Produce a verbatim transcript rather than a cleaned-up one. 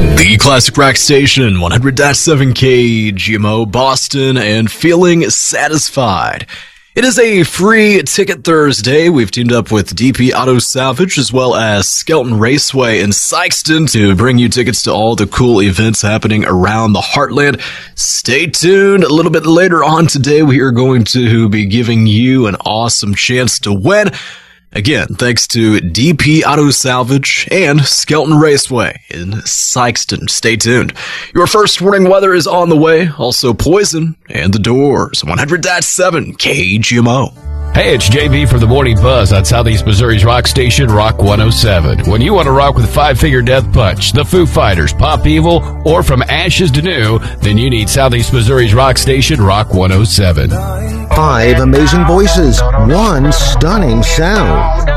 The Classic Rock Station, one hundred point seven K G M O Boston, and feeling satisfied. It is a free ticket Thursday. We've teamed up with D P Auto Salvage as well as Skelton Raceway in Sikeston to bring you tickets to all the cool events happening around the Heartland. Stay tuned. A little bit later on today, we are going to be giving you an awesome chance to win. Again, thanks to D P Auto Salvage and Skelton Raceway in Sikeston. Stay tuned. Your first warning weather is on the way. Also Poison and The Doors. one hundred point seven K G M O. Hey, it's J B from the Morning Buzz on Southeast Missouri's rock station, Rock one oh seven. When you want to rock with Five Finger Death Punch, the Foo Fighters, Pop Evil, or From Ashes to New, then you need Southeast Missouri's rock station, Rock one oh seven. Five amazing voices, one stunning sound.